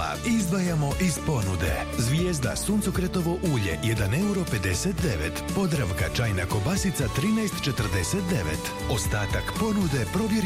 pola izdvajamo iz ponude. Zvijezda suncokretovo ulje 1,59 €. Podravka čajna kobasica 13,49. Ostatak ponude provjeri